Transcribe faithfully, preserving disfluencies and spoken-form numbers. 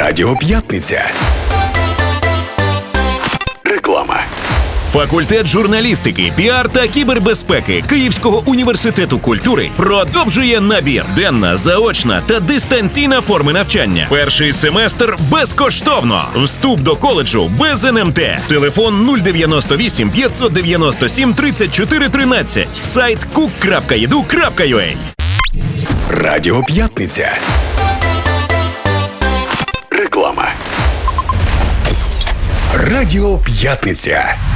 Радіо П'ятниця. Реклама. Факультет журналістики, піар та кібербезпеки Київського університету культури продовжує набір. Денна, заочна та дистанційна форми навчання. Перший семестр безкоштовно. Вступ до коледжу без ен ем те. Телефон нуль дев'яносто вісім п'ятсот дев'яносто сім тридцять чотири тринадцять. Сайт кук крапка і ді ю крапка ю а. Радіо П'ятниця. Реклама. Радіо П'ятниця.